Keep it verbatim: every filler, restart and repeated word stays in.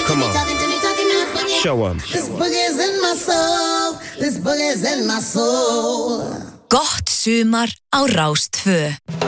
Come on. Talking to me, talking now, boogie. Show 'em. This boogie's in my soul. This boogie's in my soul. Gott sumar á Rás tvö.